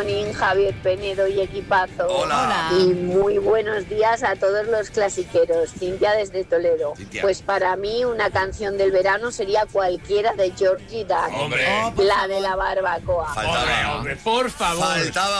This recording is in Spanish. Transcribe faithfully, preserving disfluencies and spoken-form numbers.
morning, Javier Penedo y equipazo. Hola. Y muy buenos días a todos los clasiqueros. Cintia desde Toledo. Cintia. Pues para mí una canción del verano sería cualquiera de Georgie Dan. Hombre. La de la barbacoa. Faltaba. Hombre, hombre, por favor. Faltaba